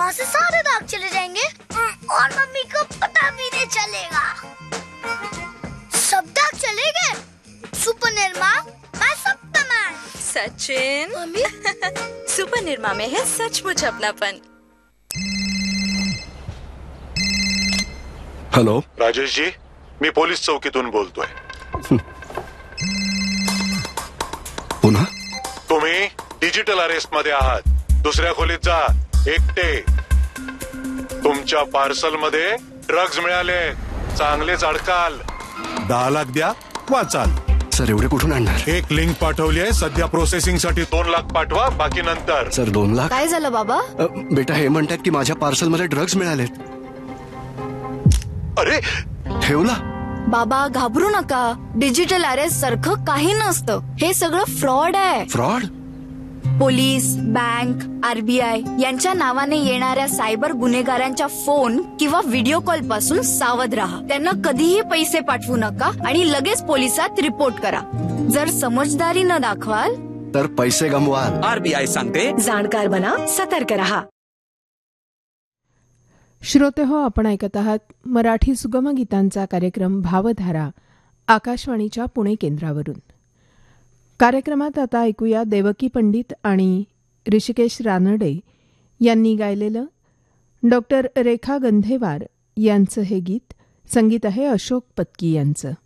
वहाँ से सारे दाग चले जाएंगे और मम्मी को पता भी नहीं चलेगा। सब दाग चले गए। सुपर निर्मा, मैं Superman. Sachin, mummy super Nirma में है सचमुच अपनापन। हॅलो राजेश जी, मी पोलीस चौकीतून बोलतोय. पुन्हा तुम्ही डिजिटल अरेस्ट मध्ये आहात. दुसऱ्या खोलीत जा, एकटे. तुमच्या पार्सल मध्ये ड्रग्ज मिळाले. चांगलेच अडकाल. 10 लाख द्या, वाचाल. सर एवढे कुठून आणणार? एक लिंक पाठवली आहे. सध्या प्रोसेसिंग साठी 2 लाख पाठवा, बाकी नंतर. सर 2 लाख? काय झालं बाबा? बेटा हे म्हणतात की माझ्या पार्सल मध्ये ड्रग्ज मिळालेत. अरे ठेवला? बाबा घाबरू नका. डिजिटल अरेस्ट सारखं काही नसतं. हे सगळं फ्रॉड आहे. फ्रॉड? पोलीस, बँक, आरबीआय यांच्या नावाने येणाऱ्या सायबर गुन्हेगारांच्या फोन किंवा व्हिडिओ कॉल पासून सावध राहा. त्यांना कधीही पैसे पाठवू नका आणि लगेच पोलिसात रिपोर्ट करा. जर समजदारी न दाखवाल तर पैसे गमवाल. आरबीआय सांगते, जाणकार बना, सतर्क रहा. श्रोते हो, आपण ऐकत आहात मराठी सुगम गीतांचा कार्यक्रम भावधारा आकाशवाणीच्या पुणे केंद्रावरून. कार्यक्रमात आता ऐकूया देवकी पंडित आणि ऋषिकेश रानडे यांनी गायलेलं डॉक्टर रेखा गंधेवार यांचं हे गीत. संगीत आहे अशोक पत्की यांचं.